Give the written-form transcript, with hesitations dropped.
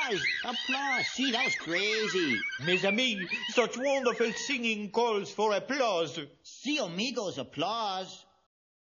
applause, applause. See, that was crazy. Mes amis, such wonderful singing calls for applause. See, amigos, applause.